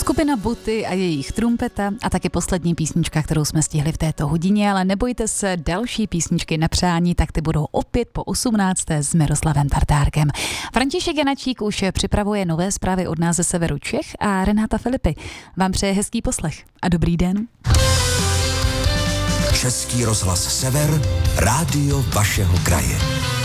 Skupina Boty a jejich trumpeta a taky poslední písnička, kterou jsme stihli v této hodině, ale nebojte se, další písničky na přání, tak ty budou opět po 18. s Miroslavem Tartárkem. František Janačík už připravuje nové zprávy od nás ze severu Čech a Renáta Filipy vám přeje hezký poslech a dobrý den. Český rozhlas Sever, rádio vašeho kraje.